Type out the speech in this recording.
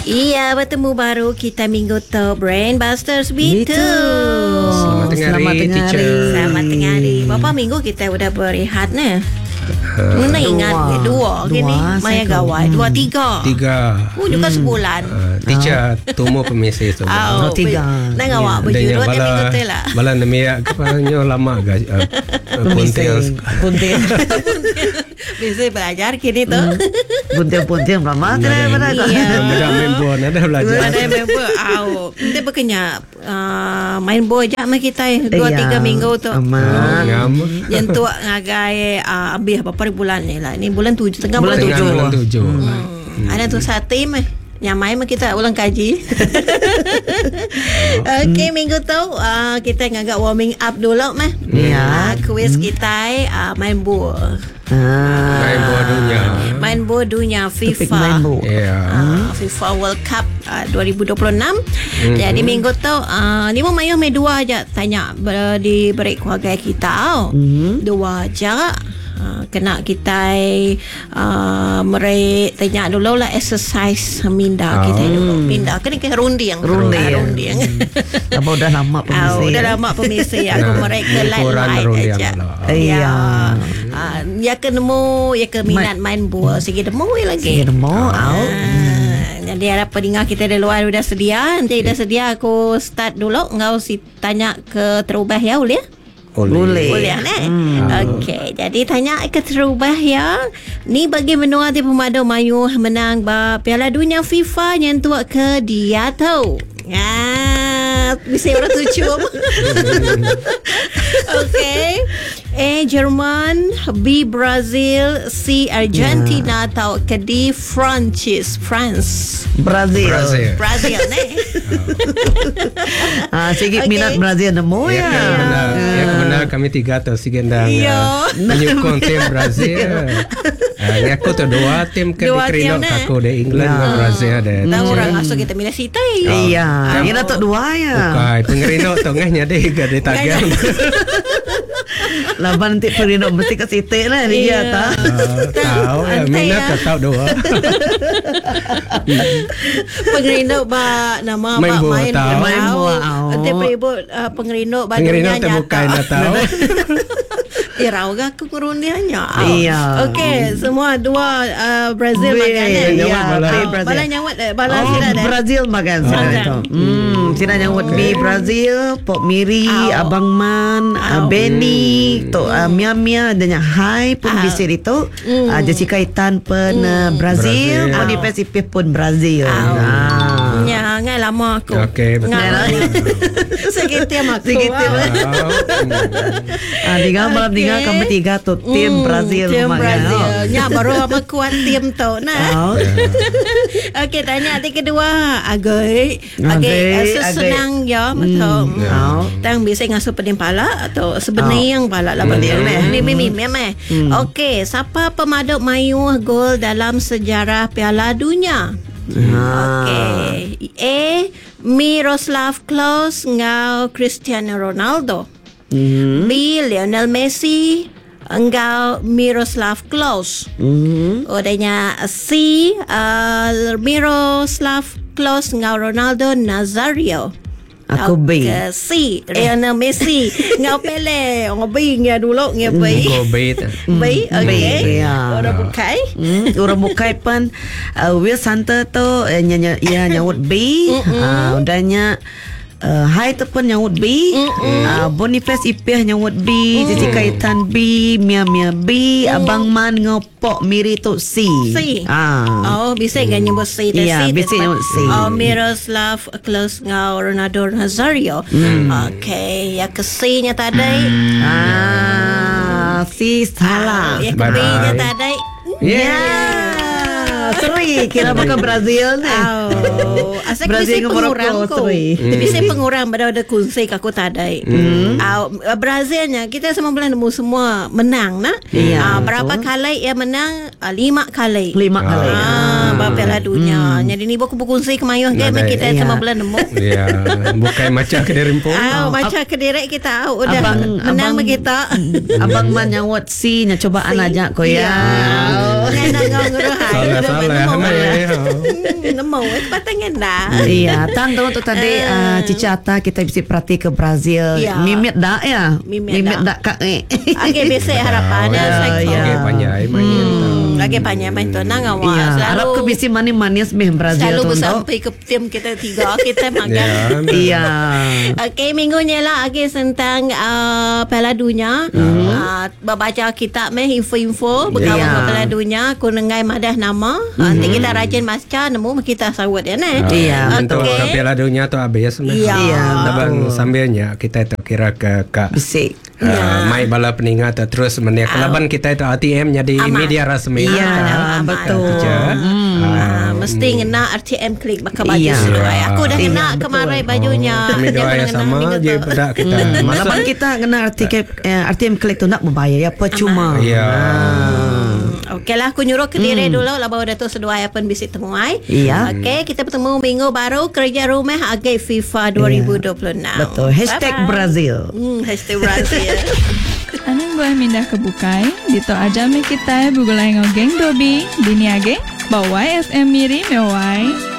Iya, bertemu baru kita minggu tu Brainbusters Beat. Selamat tengah hari, teacher. Selamat tengah hari. Berapa minggu kita udah berehat ni? Mana ingat dua gini Maya Gawai 2-3 juga sebulan. Teacher tumo pemisah semua. 3 nang awak berjurut ni minggu tu lah. Bala namiak kepalanya lama guys. Punting. Bisa belajar kini tu. Punting lama kena belajar. Ada member ada belajar. Ada member. Kita berkenya main bola je sama kita 2-3 minggu tu. Yang tu ngagai habis berapa bulan ni lah. Ni bulan 7, tengah bulan 7. Ada tu satu tim yang main kita ulang kaji. Okay, minggu tu kita ngagak warming up dulu mah. Quiz kita main bola. Main bola dunia FIFA. FIFA World Cup 2026. Jadi minggu tu ni mau main dua aja tanya di break keluarga kita. Dua aja. Kena kita mereka tanya dulu lah exercise minda kita dulu. Minda kena ke runding. Apa udah lama pemisah. Udah lama pemisah. Aku mereka like aja. Ya ke nemu, ya ke minat main bola. Segi nemu lagi. Jadi harap pendengar kita di luar sudah sedia. Nanti dah sedia aku start dulu. Engkau si tanya ke terubah ya boleh? Boleh Okey, jadi tanya ke terubah ya. Ni bagi menua di pemadu mayu menang Piala Dunia FIFA yang tua ke dia tu. Bisa orang tujuh. Okey. A. Jerman, B. Brazil, C. Argentina atau ke D. France. Brazil ni. Sikit minat Brazil nemu ya. Benar kami 3 atau segendang menyokong tim Brazil. Aku tu 2 tim ke dikerino aku di England dan Brazil ada. Tahu orang asal kita milih sitai. Iya, kita tu 2 ya. Bukan pengerino tengahnya dia di tagan. Laban nanti perino mesti ke sitai lah dia tak. Tahu ya, minat tak tahu 2. Pengerino nama main bola. Nanti pengerino pengerino terbuka nak tahu. Irau ke aku kurun dia hanya. Okey, semua semua 2 Brazil makan. Bala nyawat bala sila dah. Brazil makan sila itu. Sila nyawat B Brazil, Pok Miri, Abang Man, Benny, to Mia dan Hai pun bisa itu. Jessica Itan pun Brazil, pun di Pasifik pun Brazil. Ya, ngai lama aku. Okey, betul. Segitu aku. Malam 3 kami 3 tu tim Brazil. Tim Brazil. Ya, baru apa kuat tim tu nah. Okey, tanya yang kedua. Agai sesenang ya betul. Tang bisa ngasuh peding pala atau sebenarnya yang pala lah peding ni. Okey, siapa pemaduk mayu gol dalam sejarah Piala Dunia? Okey. A. Miroslav Klose ngau Cristiano Ronaldo. B. Lionel Messi engkau Miroslav Klose. Odanya C. Miroslav Klose engkau Ronaldo Nazario. Aku B. C. Lionel Messi engkau Pele. Orang B ngah dulu ngah B. B. Okey. Orang bukai. Orang bukai pun Will Santa tu nyawut B. Udahnya Hai tu pun nyawut B. Boniface Ipih nyawut B. Cici Kaitan B. Mia B. Abang Man ngopok Miri tu C. Bisa kan nyebut C. Ya, bisa nyawut C. Miroslav Klose ngau Ronaldo Nazario. Okey, yang ke C nya tadi. C salah. Yang ke B nya tadi. Seri kira pakai Brazil ni. Asal bisa pengurang ko. Bisa pengurang pada ada kunci aku tadai. Brazilnya kita semua bulan nemu semua menang nah. Berapa kali ia menang? 5 kali. 5 kali. Piala Dunia. Jadi ni buku kunci kemayuh game kita semua bulan nemu. Ya, bukan macam Kediri pun. Macam Kediri kita udah menang kita. Abang Man nyawat C nya cobaan aja ko ya. Pengen nak nguruhai. Salah. Nemu kepatangan dah. Iya, tang tu untuk tadi Cica Ata kita bisa perhati ke Brazil. Mimit dak ya? Mimit dak kak. Okey, biasa harapan Okey, panjai main. Lagi panjang main tu nang awak. Iya, harap ke bisa manis meh Brazil tu. Selalu sampai ke tim kita 3 kita makan. Iya. Okey, minggunya lah lagi tentang Piala Dunia. Baca kitab meh info-info berkawan ke Piala Dunia, kunengai madah nama. Nanti kita rajin masca nemu kita sawut ya nah. Iya, untuk Piala Dunia tu habis meh. Iya. Dabang sambilnya kita tu kira ke bisik. Mai bala peningat terus menek laban kita itu ATM jadi media rasmi. Iya, betul. Mesti ngena RTM klik bakal baju seluai. Aku dah kena kemarin bajunya. Kami doa sama je pada kita. Laban kita kena RTM klik tu nak membayar ya percuma. Iya. Okey lah, aku nyuruh ke diri dulu lah bawa Dato' seduai apa bisik temuai. Iya. Okey, kita bertemu minggu baru kerja rumah agai FIFA 2026. Betul. #Brazil. #Brazil. Anong buah mindah kebukai dito aja mi kita bugulay ngogeng dobi dini age bawai FM miri mewai